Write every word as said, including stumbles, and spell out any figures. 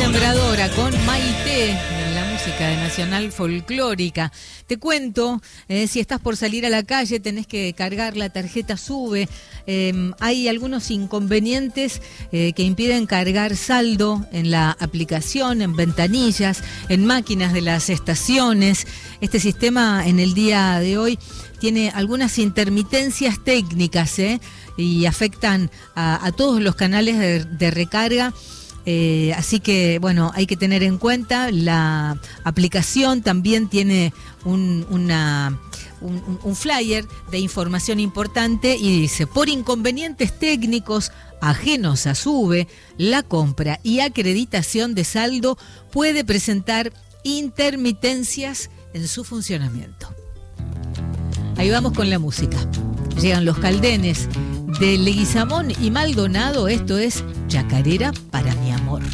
Sembradora con Maite en la música de Nacional Folclórica. Te cuento, eh, si estás por salir a la calle tenés que cargar la tarjeta SUBE. Eh, hay algunos inconvenientes eh, que impiden cargar saldo en la aplicación, en ventanillas, en máquinas de las estaciones. Este sistema en el día de hoy tiene algunas intermitencias técnicas ¿eh? y afectan a, a todos los canales de, de recarga. Eh, así que, bueno, hay que tener en cuenta, la aplicación también tiene un, una, un, un flyer de información importante y dice: por inconvenientes técnicos ajenos a SUBE, la compra y acreditación de saldo puede presentar intermitencias en su funcionamiento. Ahí vamos con la música. Llegan los Caldenes de Leguizamón y Maldonado. Esto es Chacarera para mi amor.